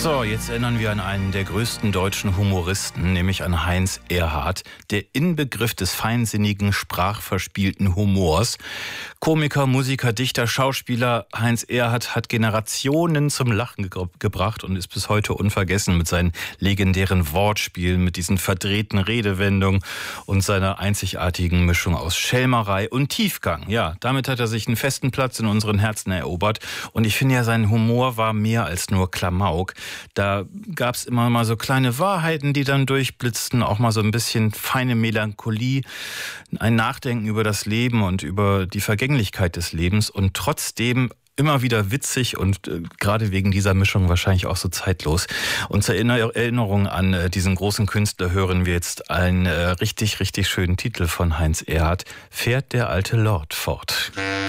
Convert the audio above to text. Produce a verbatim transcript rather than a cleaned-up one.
So, jetzt erinnern wir an einen der größten deutschen Humoristen, nämlich an Heinz Erhardt, der Inbegriff des feinsinnigen, sprachverspielten Humors. Komiker, Musiker, Dichter, Schauspieler Heinz Erhardt hat Generationen zum Lachen ge- gebracht und ist bis heute unvergessen mit seinen legendären Wortspielen, mit diesen verdrehten Redewendungen und seiner einzigartigen Mischung aus Schelmerei und Tiefgang. Ja, damit hat er sich einen festen Platz in unseren Herzen erobert. Und ich finde ja, sein Humor war mehr als nur Klamauk. Da gab es immer mal so kleine Wahrheiten, die dann durchblitzten, auch mal so ein bisschen feine Melancholie, ein Nachdenken über das Leben und über die Vergänglichkeit des Lebens und trotzdem immer wieder witzig und äh, gerade wegen dieser Mischung wahrscheinlich auch so zeitlos. Und zur Erinner- Erinnerung an äh, diesen großen Künstler hören wir jetzt einen äh, richtig, richtig schönen Titel von Heinz Erhardt, Fährt der alte Lord fort.